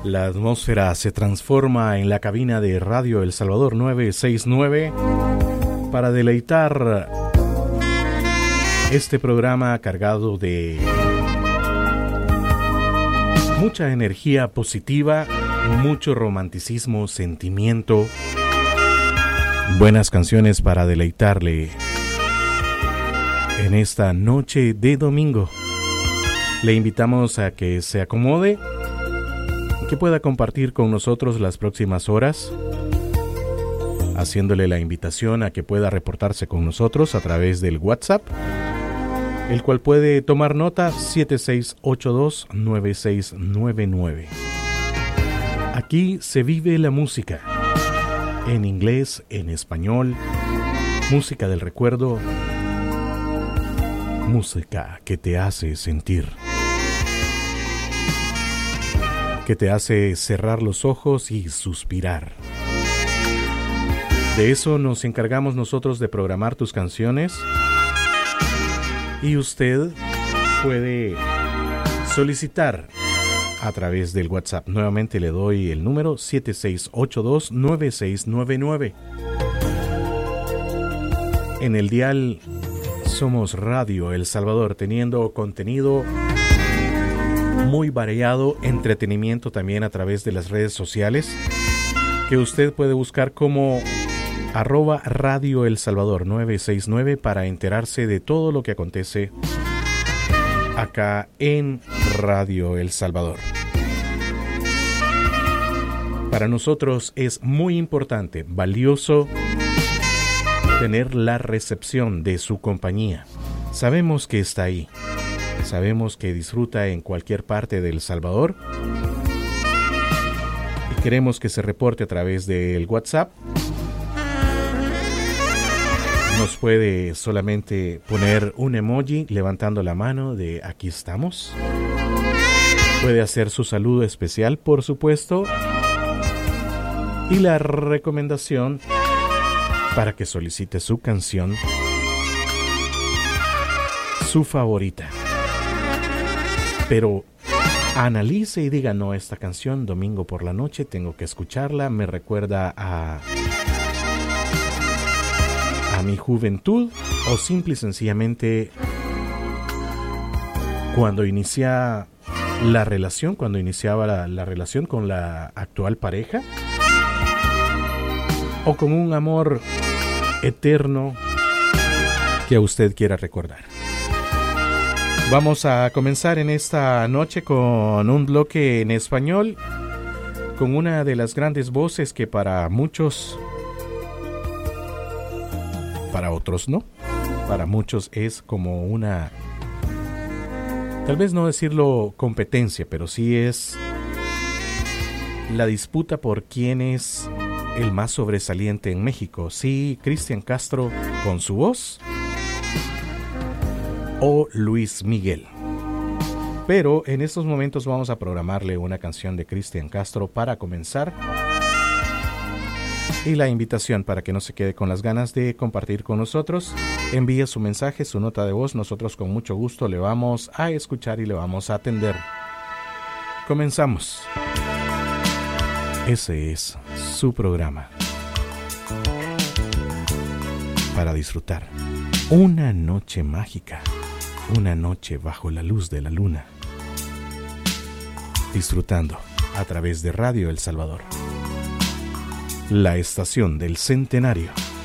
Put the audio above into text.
La atmósfera se transforma en la cabina de Radio El Salvador 969 para deleitar este programa cargado de mucha energía positiva, mucho romanticismo, sentimiento, buenas canciones para deleitarle en esta noche de domingo. Le invitamos a que se acomode, que pueda compartir con nosotros las próximas horas, haciéndole la invitación a que pueda reportarse con nosotros a través del WhatsApp, el cual puede tomar nota 7682-9699. Aquí se vive la música, en inglés, en español, música del recuerdo, música que te hace sentir, que te hace cerrar los ojos y suspirar. De eso nos encargamos nosotros, de programar tus canciones, y usted puede solicitar a través del WhatsApp. Nuevamente le doy el número 7682-9699. En el dial somos Radio El Salvador, teniendo contenido muy variado, entretenimiento también a través de las redes sociales, que usted puede buscar como @Radio El Salvador 969 para enterarse de todo lo que acontece acá en Radio El Salvador. Para nosotros es muy importante, valioso, tener la recepción de su compañía. Sabemos que está ahí. Sabemos que disfruta en cualquier parte de El Salvador y queremos que se reporte a través del WhatsApp. Nos puede solamente poner un emoji levantando la mano de aquí estamos. Puede hacer su saludo especial, por supuesto, y la recomendación para que solicite su canción, su favorita. Pero analice y diga, no, esta canción domingo por la noche tengo que escucharla, me recuerda a mi juventud, o simple y sencillamente cuando inicia la relación, cuando iniciaba la relación con la actual pareja, o con un amor eterno que a usted quiera recordar. Vamos a comenzar en esta noche con un bloque en español, con una de las grandes voces que para muchos, para otros no, para muchos es como una, tal vez no decirlo competencia, pero sí es la disputa por quién es el más sobresaliente en México. Sí, Cristian Castro con su voz, o Luis Miguel. Pero en estos momentos vamos a programarle una canción de Cristian Castro para comenzar, y la invitación para que no se quede con las ganas de compartir con nosotros. Envíe su mensaje, su nota de voz, nosotros con mucho gusto le vamos a escuchar y le vamos a atender. Comenzamos. Ese es su programa para disfrutar una noche mágica, una noche bajo la luz de la luna, disfrutando a través de Radio El Salvador, la estación del centenario.